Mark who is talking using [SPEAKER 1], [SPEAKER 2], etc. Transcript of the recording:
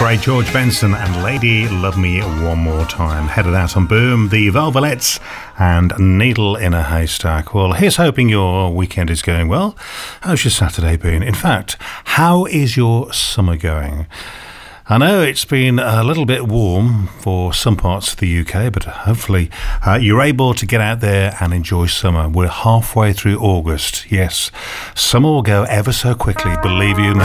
[SPEAKER 1] great George Benson and Lady Love Me One More Time. Headed out on Boom, the Velvelettes and Needle in a Haystack. Well, here's hoping your weekend is going well. How's your Saturday been? In fact, how is your summer going? I know it's been a little bit warm for some parts of the UK, but hopefully you're able to get out there and enjoy summer. We're halfway through August. Yes, summer will go ever so quickly, believe you me.